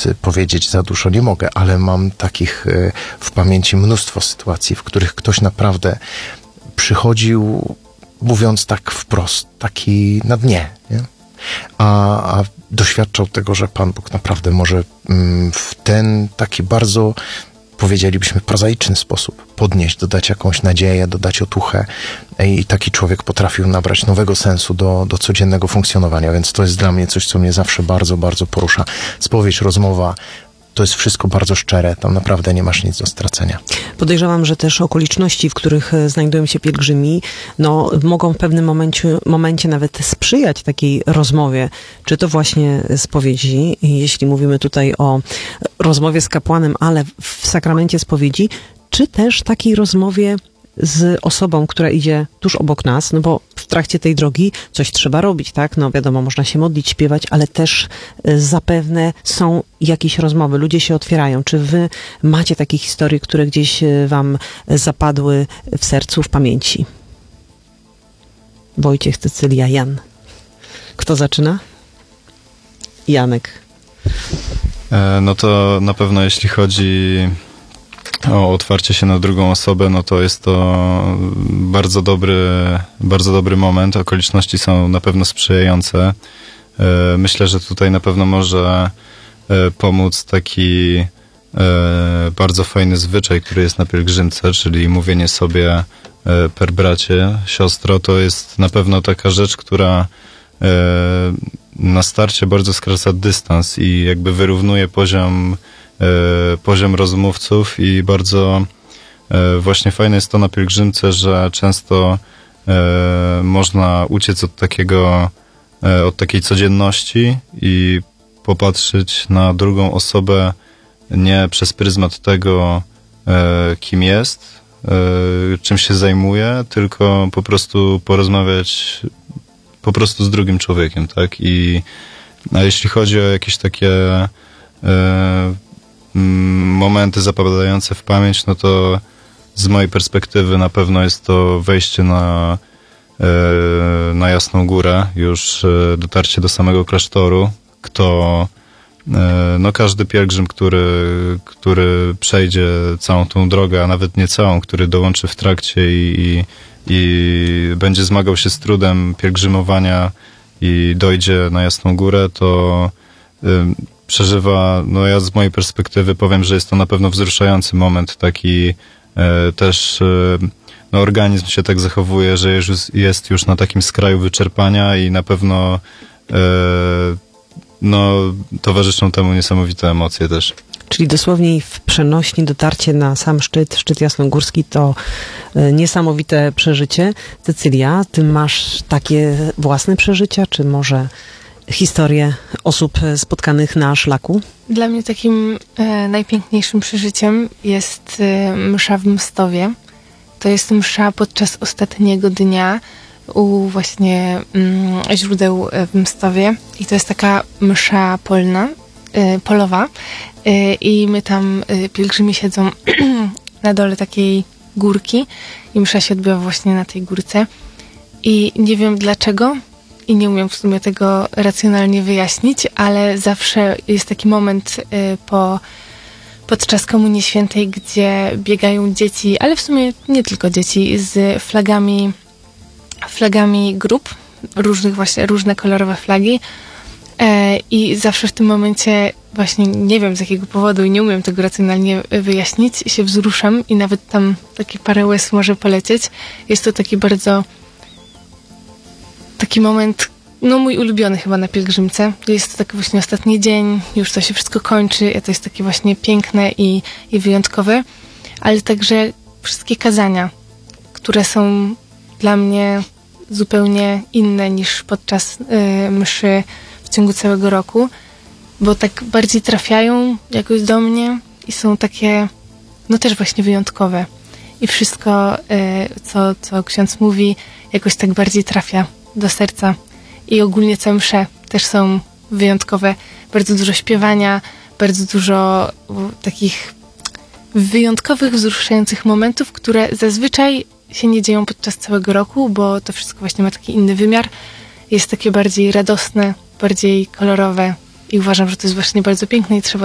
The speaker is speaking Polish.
nic powiedzieć za dużo nie mogę, ale mam takich w pamięci mnóstwo sytuacji, w których ktoś naprawdę przychodził, mówiąc tak wprost, taki na dnie, nie? A doświadczał tego, że Pan Bóg naprawdę może w ten taki bardzo, powiedzielibyśmy, prozaiczny sposób podnieść, dodać jakąś nadzieję, dodać otuchę i taki człowiek potrafił nabrać nowego sensu do codziennego funkcjonowania, więc to jest dla mnie coś, co mnie zawsze bardzo, bardzo porusza. Spowiedź, rozmowa, to jest wszystko bardzo szczere, tam naprawdę nie masz nic do stracenia. Podejrzewam, że też okoliczności, w których znajdują się pielgrzymi, mogą w pewnym momencie nawet sprzyjać takiej rozmowie. Czy to właśnie spowiedzi, jeśli mówimy tutaj o rozmowie z kapłanem, ale w sakramencie spowiedzi, czy też takiej rozmowie z osobą, która idzie tuż obok nas, no bo w trakcie tej drogi coś trzeba robić, tak? No wiadomo, można się modlić, śpiewać, ale też zapewne są jakieś rozmowy, ludzie się otwierają. Czy wy macie takie historie, które gdzieś wam zapadły w sercu, w pamięci? Wojciech, Cecylia, Jan. Kto zaczyna? Janek. No to na pewno jeśli chodzi o otwarcie się na drugą osobę, no to jest to bardzo dobry moment. Okoliczności są na pewno sprzyjające. Myślę, że tutaj na pewno może pomóc taki bardzo fajny zwyczaj, który jest na pielgrzymce, czyli mówienie sobie per bracie, siostro. To jest na pewno taka rzecz, która na starcie bardzo skraca dystans i jakby wyrównuje poziom rozmówców i bardzo właśnie fajne jest to na pielgrzymce, że często można uciec od takiej codzienności i popatrzeć na drugą osobę nie przez pryzmat tego, kim jest, czym się zajmuje, tylko po prostu porozmawiać z drugim człowiekiem, tak? A jeśli chodzi o jakieś takie momenty zapadające w pamięć, no to z mojej perspektywy na pewno jest to wejście na Jasną Górę, już dotarcie do samego klasztoru. Każdy pielgrzym, który przejdzie całą tą drogę, a nawet nie całą, który dołączy w trakcie i będzie zmagał się z trudem pielgrzymowania i dojdzie na Jasną Górę, to przeżywa, ja z mojej perspektywy powiem, że jest to na pewno wzruszający moment, taki też organizm się tak zachowuje, że jest już na takim skraju wyczerpania i na pewno towarzyszą temu niesamowite emocje też. Czyli dosłownie w przenośni dotarcie na sam szczyt jasnogórski to niesamowite przeżycie. Cecylia, ty masz takie własne przeżycia, czy może historie osób spotkanych na szlaku? Dla mnie takim najpiękniejszym przeżyciem jest msza w Mstowie. To jest msza podczas ostatniego dnia u właśnie źródeł w Mstowie i to jest taka msza polowa i my tam pielgrzymi siedzą na dole takiej górki i msza się odbywa właśnie na tej górce i nie wiem dlaczego i nie umiem w sumie tego racjonalnie wyjaśnić, ale zawsze jest taki moment podczas Komunii Świętej, gdzie biegają dzieci, ale w sumie nie tylko dzieci, z flagami grup, różne kolorowe flagi. I zawsze w tym momencie właśnie nie wiem z jakiego powodu i nie umiem tego racjonalnie wyjaśnić, się wzruszam i nawet tam takie parę łez może polecieć. Jest to taki moment, mój ulubiony chyba na pielgrzymce. Jest to taki właśnie ostatni dzień, już to się wszystko kończy, a to jest takie właśnie piękne i wyjątkowe, ale także wszystkie kazania, które są dla mnie zupełnie inne niż podczas mszy w ciągu całego roku, bo tak bardziej trafiają jakoś do mnie i są takie, też właśnie wyjątkowe. I wszystko, co ksiądz mówi, jakoś tak bardziej trafia do serca. I ogólnie całe msze też są wyjątkowe. Bardzo dużo śpiewania, bardzo dużo takich wyjątkowych, wzruszających momentów, które zazwyczaj się nie dzieją podczas całego roku, bo to wszystko właśnie ma taki inny wymiar. Jest takie bardziej radosne, bardziej kolorowe i uważam, że to jest właśnie bardzo piękne i trzeba